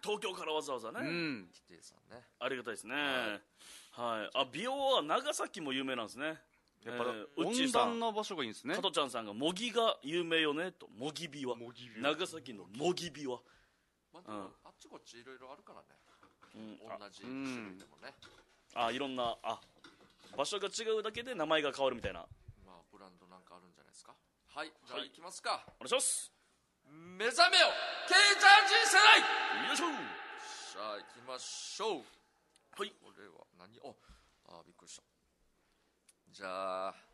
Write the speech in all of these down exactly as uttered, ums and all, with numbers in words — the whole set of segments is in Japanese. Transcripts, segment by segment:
東京からわざわざね、 うん、 キティさんね、 ありがたいですね。はい、はい、あ、美容は長崎も有名なんですね。 やっぱ、 えー、 温暖な場所がいいんですね。 加トちゃんさんが模擬が有名よねと。模擬美は長崎の模擬美は、 まあ、でもあっちこっちいろいろあるからね、うん、同じ種類でもね、 うん、あ、いろんな、あ、場所が違うだけで名前が変わるみたいな、 まあ、ブランドなんかあるんじゃないですか。はい、じゃあ行きますか。 お願いします。 目覚めよ K ジャージ世代。 よいしょ。 さあ行きましょう。 はい。 これは何、おあ、びっくりした。じゃあ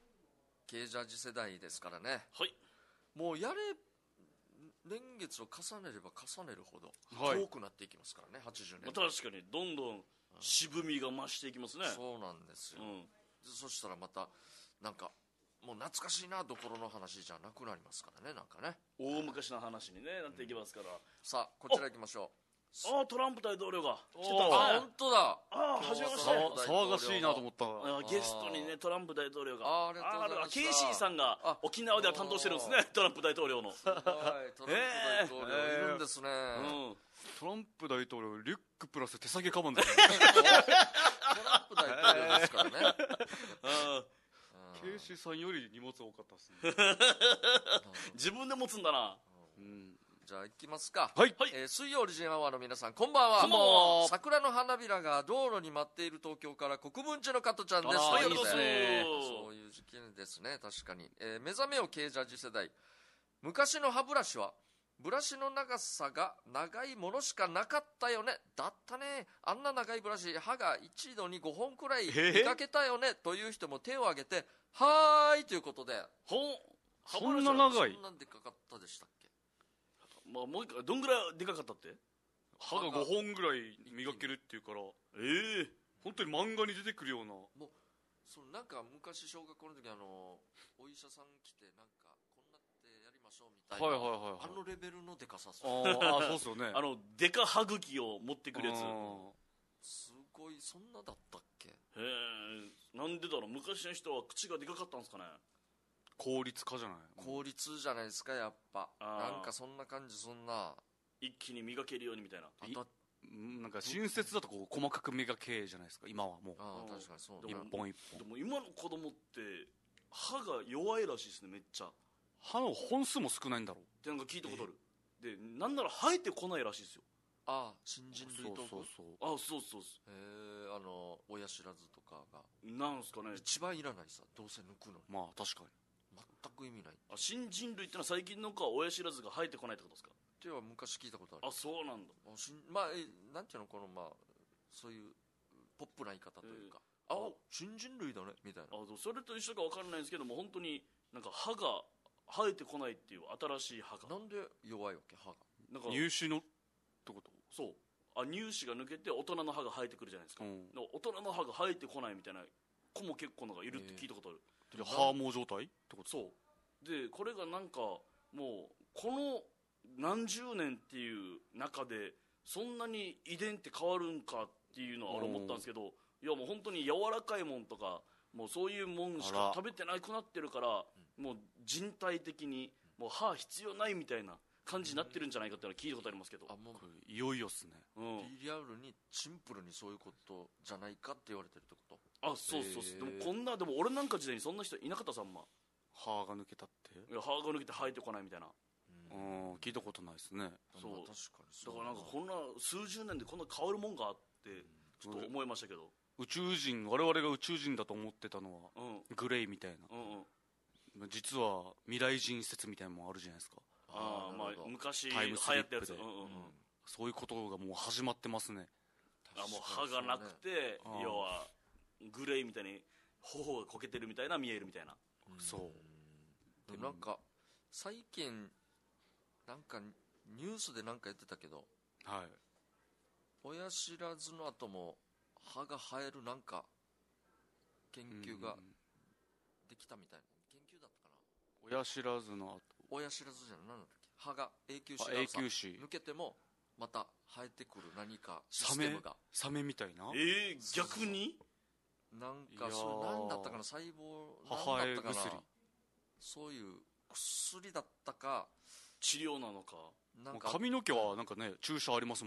K ジャージ世代ですからね。 はい。 もうやれ年月を重ねれば重ねるほど遠くなっていきますからね、はちじゅうねん。 確かにどんどん渋みが増していきますね。 そうなんですよ、うん、そしたらまたなんかもう懐かしいなどころの話じゃなくなりますからね。なんかね、 大昔の話に、ね、なっていきますから、うん、 さあこちら行きましょう。 ああ、トランプ大統領が来てたんですね。 あ、本当だ。 ああ、はじめまして。 騒がしいなと思った。 あ、ゲストにね、トランプ大統領が。 ああ、ありがとうございます。 ケイシーさんが沖縄では担当してるんですね、トランプ大統領の。 はい、トランプ大統領いるんですね。 えーうん、トランプ大統領リュックプラス手提げカバンだよね。 トランプ大統領ですからね。 ケイシーさんより荷物多かったですね。 自分で持つんだな。 うん、じゃあ行きますか。 はい、 えー、水曜オリジンアワーの皆さん、こんばんは。 こんばんは。 桜の花びらが道路に舞っている東京から国分寺の加トちゃんです。 はい、いいですね。そういう時期ですね、確かに。えー、目覚めよ K ジャージ世代。昔の歯ブラシはブラシの長さが長いものしかなかったよね。だったね。あんな長いブラシ、歯が一度にごほんくらい見かけたよねという人も手を挙げて、はーいということで。 ほん、 そんな長い。 そんなでかかったでしたっけ。 まあ、もう一回、どんぐらいでかかったって。 歯がごほんぐらい磨けるっていうから、ええー、本当に漫画に出てくるような。もうそのなんか昔小学校の時、あのお医者さん来てなんかこんなってやりましょうみたいな、 はいはいはいはい、 あのレベルのでかさ。 ああ、そうっすよね。 あのでか歯茎を持ってくるやつ。 すごい、そんなだったっけ。へえ、なんでだろう。昔の人は口がでかかったんですかね。 効率化じゃない。 効率じゃないですか、やっぱ。なんかそんな感じ。そんな一気に磨けるようにみたいな。 あとなんか親切だとこう細かく磨けじゃないですか今は。もうああ、確かにそう一本一本。 でも今の子供って歯が弱いらしいですね。めっちゃ歯の本数も少ないんだろうってなんか聞いたことある。で、なんなら生えてこないらしいですよ。 ああ、新人類と。 そうそうそう。あ、そうそうそう。 へえ、あの親知らずとかがなんすかね、 一番いらないさ、どうせ抜くのに。 まあ確かに全く意味ない。 あ、新人類ってのは最近の子は親知らずが生えてこないってことですか。 っては昔聞いたことある。 あ、そうなんだ。 あしんまあえなんていうの、このまあそういうポップな言い方というか、えー、あ、新人類だねみたいな。 あ、それと一緒か分からないんですけども、本当になんか歯が生えてこないっていう新しい歯が。 なんで弱いわけ、歯が。 なんか乳歯のってこと。 そう、あ、乳歯が抜けて大人の歯が生えてくるじゃないですか、うん、大人の歯が生えてこないみたいな子も結構なんかいるって聞いたことある。 えー、歯毛状態ってこと。 そうで、これがなんかもうこの何十年っていう中でそんなに遺伝って変わるんかっていうのは俺思ったんですけど、いやもう本当に柔らかいもんとかもうそういうもんしか食べてなくなってるから、もう人体的にもう歯必要ないみたいな感じになってるんじゃないかっていうのは聞いたことありますけど。 あ、もういよいよっすね、 うん、リアルにシンプルにそういうことじゃないかって言われてるってこと。 あ、そうそうそう、えー、でもこんな、でも俺なんか時代にそんな人いなかったさ。あんま歯が抜けたって。 いや、歯が抜けて生えてこないみたいな。 うん、聞いたことないですね。 そう、 確かにだからなんかこんな数十年でこんな変わるもんがあってちょっと思いましたけど、 宇宙人、我々が宇宙人だと思ってたのは、うん、グレイみたいな、うんうん、実は未来人説みたいなのもあるじゃないですか。 ああ、まあ昔タイムスリップで、 うんうんうん、 そういうことがもう始まってますね。 あ、もう歯がなくて、ね、要はグレイみたいに頬がこけてるみたいな見えるみたいな、 うん、そうでもなんか最近なんかニュースでなんか言ってたけど、 はい、 親知らずの後も歯が生えるなんか研究ができたみたいな、研究だったかな。 親知らずの後、 親知らずじゃない、なんだっけ、歯が永久歯が永久歯抜けてもまた生えてくる何かシステムが、 サメみたいな。 えー、逆になんかそれ何だったかな、細胞何だったかな、そういう薬だったか治療なのか。 なんか髪の毛はなんかね注射ありますもん